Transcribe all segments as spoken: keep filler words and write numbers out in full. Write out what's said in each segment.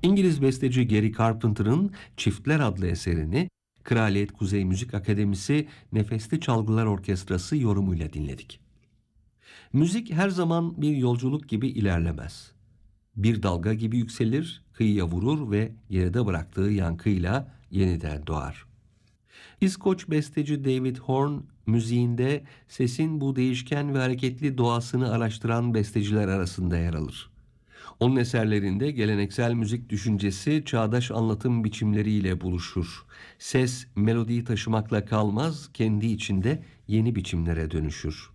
İngiliz besteci Gary Carpenter'ın Çiftler adlı eserini Kraliyet Kuzey Müzik Akademisi Nefesli Çalgılar Orkestrası yorumuyla dinledik. Müzik her zaman bir yolculuk gibi ilerlemez. Bir dalga gibi yükselir, kıyıya vurur ve geride bıraktığı yankıyla yeniden doğar. İskoç besteci David Horn, müziğinde sesin bu değişken ve hareketli doğasını araştıran besteciler arasında yer alır. Onun eserlerinde geleneksel müzik düşüncesi çağdaş anlatım biçimleriyle buluşur. Ses, melodiyi taşımakla kalmaz, kendi içinde yeni biçimlere dönüşür.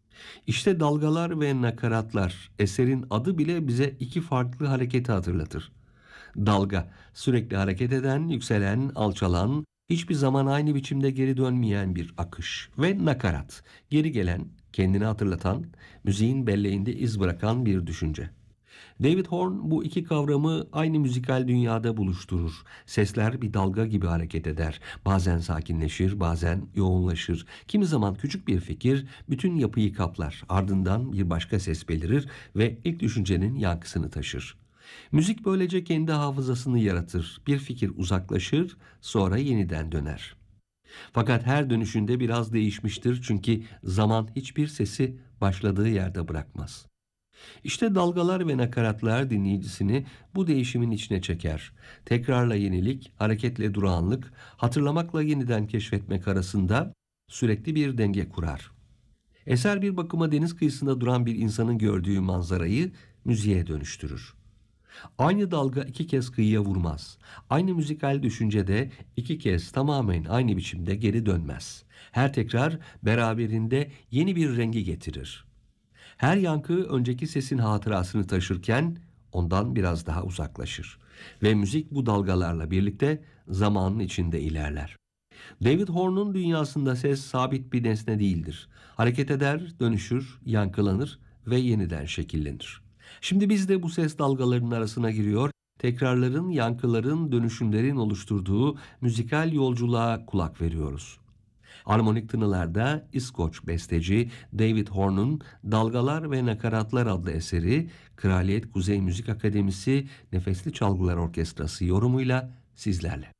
İşte dalgalar ve nakaratlar, eserin adı bile bize iki farklı hareketi hatırlatır. Dalga, sürekli hareket eden, yükselen, alçalan, hiçbir zaman aynı biçimde geri dönmeyen bir akış. Ve nakarat, geri gelen, kendini hatırlatan, müziğin belleğinde iz bırakan bir düşünce. David Horn bu iki kavramı aynı müzikal dünyada buluşturur. Sesler bir dalga gibi hareket eder. Bazen sakinleşir, bazen yoğunlaşır. Kimi zaman küçük bir fikir bütün yapıyı kaplar. Ardından bir başka ses belirir ve ilk düşüncenin yankısını taşır. Müzik böylece kendi hafızasını yaratır. Bir fikir uzaklaşır, sonra yeniden döner. Fakat her dönüşünde biraz değişmiştir çünkü zaman hiçbir sesi başladığı yerde bırakmaz. İşte dalgalar ve nakaratlar dinleyicisini bu değişimin içine çeker. Tekrarla yenilik, hareketle durağanlık, hatırlamakla yeniden keşfetmek arasında sürekli bir denge kurar. Eser bir bakıma deniz kıyısında duran bir insanın gördüğü manzarayı müziğe dönüştürür. Aynı dalga iki kez kıyıya vurmaz. Aynı müzikal düşüncede iki kez tamamen aynı biçimde geri dönmez. Her tekrar beraberinde yeni bir rengi getirir. Her yankı önceki sesin hatırasını taşırken ondan biraz daha uzaklaşır. Ve müzik bu dalgalarla birlikte zamanın içinde ilerler. David Horn'un dünyasında ses sabit bir nesne değildir. Hareket eder, dönüşür, yankılanır ve yeniden şekillenir. Şimdi biz de bu ses dalgalarının arasına giriyor, tekrarların, yankıların, dönüşümlerin oluşturduğu müzikal yolculuğa kulak veriyoruz. Armonik tınılarda İskoç besteci David Horn'un Dalgalar ve Nakaratlar adlı eseri Kraliyet Kuzey Müzik Akademisi Nefesli Çalgılar Orkestrası yorumuyla sizlerle.